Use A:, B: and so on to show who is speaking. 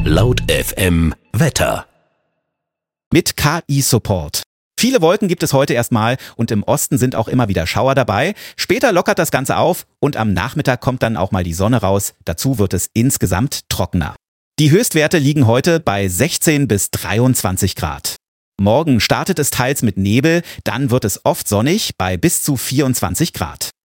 A: Laut FM Wetter.
B: Mit KI-Support. Viele Wolken gibt es heute erstmal und im Osten sind auch immer wieder Schauer dabei. Später lockert das Ganze auf und am Nachmittag kommt dann auch mal die Sonne raus. Dazu wird es insgesamt trockener. Die Höchstwerte liegen heute bei 16 bis 23 Grad. Morgen startet es teils mit Nebel, dann wird es oft sonnig bei bis zu 24 Grad.